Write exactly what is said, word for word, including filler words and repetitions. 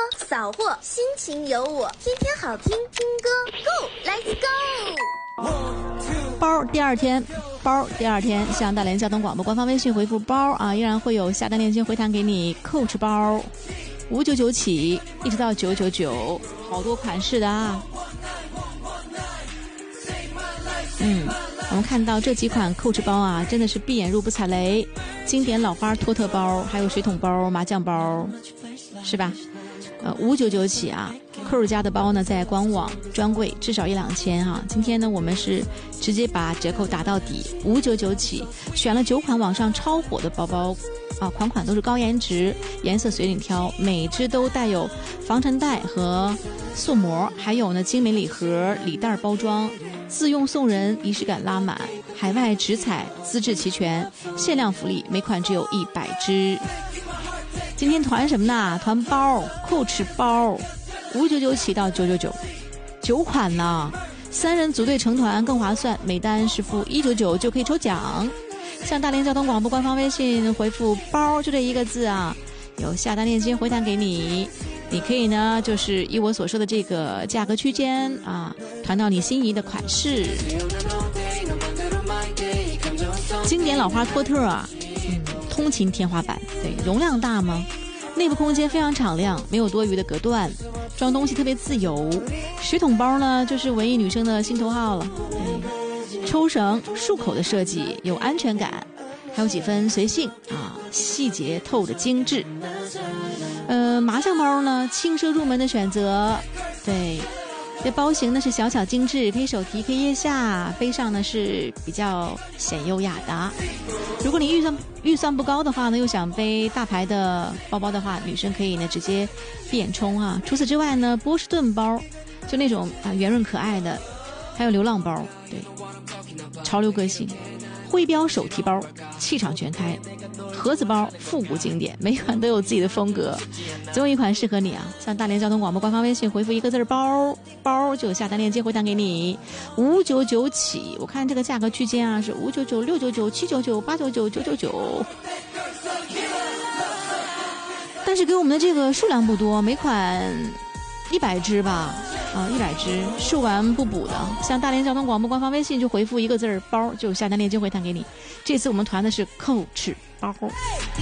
扫货，心情有我，天天好听，听歌 ，Go，Let's go。 包第二天，包第二天，向大连交通广播官方微信回复包啊，依然会有下单链接回弹给你 Coach 包，五九九起，一直到九九九，好多款式的啊。嗯，我们看到这几款 Coach 包啊，真的是闭眼入不踩雷，经典老花托特包，还有水桶包、麻将包，是吧？呃，五九九起啊。Coach 家的包呢，在官网专柜至少一两千哈、啊。今天呢，我们是直接把折扣打到底，五九九起，选了九款网上超火的包包啊，款款都是高颜值，颜色随你挑，每只都带有防尘袋和塑膜，还有呢精美礼盒、礼袋包装，自用送人，仪式感拉满，海外直采，资质齐全，限量福利，每款只有一百只。今天团什么呢？团包 ，Coach 包。五九九起到九九九，九款呢，三人组队成团更划算，每单实付一九九就可以抽奖。向大连交通广播官方微信回复包就这一个字啊，有下单链接回弹给你。你可以呢，就是依我所说的这个价格区间啊，团到你心仪的款式。经典老花托特啊，嗯，通勤天花板，对，容量大吗？内部空间非常敞亮，没有多余的隔断，装东西特别自由。水桶包呢，就是文艺女生的心头好了。对，抽绳束口的设计有安全感，还有几分随性啊，细节透着精致。呃，麻将包呢，轻奢入门的选择。对，这包型呢是小巧精致，可以手提，可以腋下，背上呢是比较显优雅的。如果你预算预算不高的话呢，又想背大牌的包包的话，女生可以呢直接闭眼冲啊。除此之外呢，波士顿包就那种啊圆润可爱的，还有流浪包，对，潮流个性，徽标手提包，气场全开，盒子包复古经典，每款都有自己的风格，总有一款适合你啊。向大连交通广播官方微信回复一个字包，包就有下单链接回弹给你，五九九起。我看这个价格区间啊是五九九、六九九、七九九、八九九、九九九，但是给我们的这个数量不多，每款一百只吧，啊，一百只，数完不补的。向大连交通广播官方微信就回复一个字包，就有下单链接回弹给你。这次我们团的是Coach包。